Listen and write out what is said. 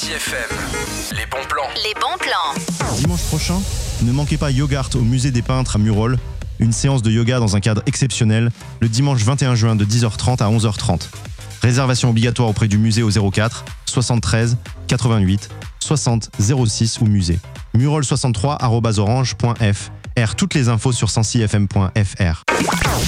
Sancy FM. Les bons plans. Les bons plans. Dimanche prochain, ne manquez pas Yogart au musée des peintres à Murol. Une séance de yoga dans un cadre exceptionnel, le dimanche 21 juin de 10h30 à 11h30. Réservation obligatoire auprès du musée au 04 73 88 60 06 ou musée. murol63@orange.fr. Toutes les infos sur sancyfm.fr.